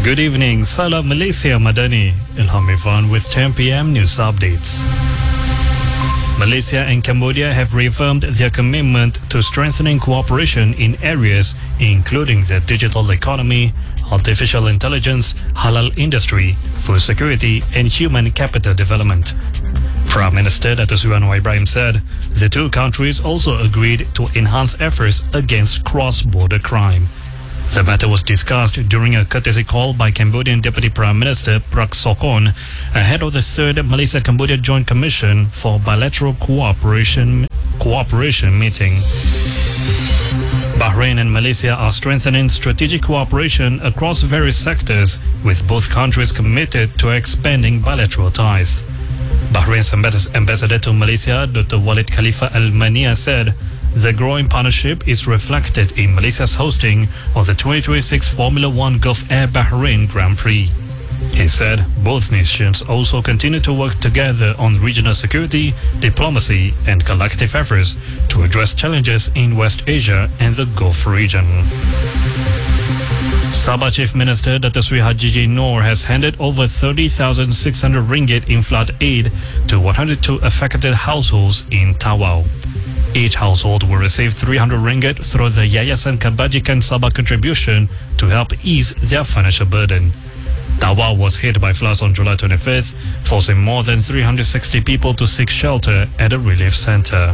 Good evening, Salam Malaysia Madani. Ilham Irfan with 10 p.m. news updates. Malaysia and Cambodia have reaffirmed their commitment to strengthening cooperation in areas including the digital economy, artificial intelligence, halal industry, food security and human capital development. Prime Minister Dato Sri Anwar Ibrahim said the two countries also agreed to enhance efforts against cross-border crime. The matter was discussed during a courtesy call by Cambodian Deputy Prime Minister Prak Sokhonn ahead of the third Malaysia-Cambodia Joint Commission for Bilateral Cooperation meeting. Bahrain and Malaysia are strengthening strategic cooperation across various sectors, with both countries committed to expanding bilateral ties. Bahrain's ambassador to Malaysia, Dr. Walid Khalifa Al Mania, said the growing partnership is reflected in Malaysia's hosting of the 2026 Formula One Gulf Air Bahrain Grand Prix. He said both nations also continue to work together on regional security, diplomacy and collective efforts to address challenges in West Asia and the Gulf region. Sabah Chief Minister Dato Sri Haji Noor has handed over 30,600 ringgit in flood aid to 102 affected households in Tawau. Each household will receive 300 ringgit through the Yayasan Kebajikan Sabah contribution to help ease their financial burden. Tawau was hit by floods on July 25th, forcing more than 360 people to seek shelter at a relief center.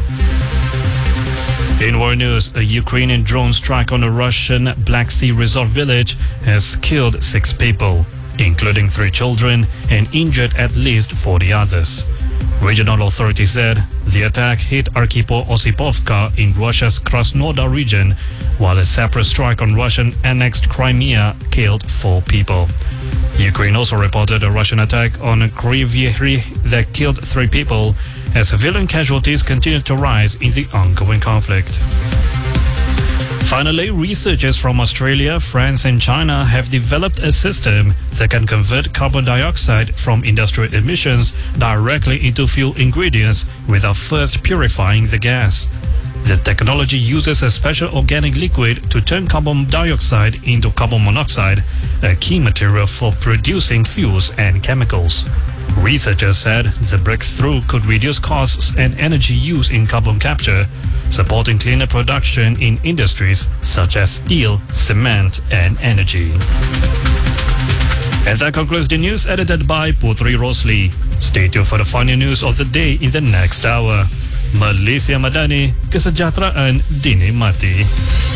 In world news, a Ukrainian drone strike on a Russian Black Sea resort village has killed 6 people, including 3 children, and injured at least 40 others. Regional authorities said the attack hit Archipel Osipovka in Russia's Krasnodar region, while a separate strike on Russian-annexed Crimea killed 4 people. Ukraine also reported a Russian attack on Kryvyi that killed 3 people, as civilian casualties continue to rise in the ongoing conflict. Finally, researchers from Australia, France and China have developed a system that can convert carbon dioxide from industrial emissions directly into fuel ingredients without first purifying the gas. The technology uses a special organic liquid to turn carbon dioxide into carbon monoxide, a key material for producing fuels and chemicals. Researchers said the breakthrough could reduce costs and energy use in carbon capture, supporting cleaner production in industries such as steel, cement and energy. And that concludes the news edited by Putri Rosli. Stay tuned for the final news of the day in the next hour. Malaysia Madani, kesejahteraan dinikmati.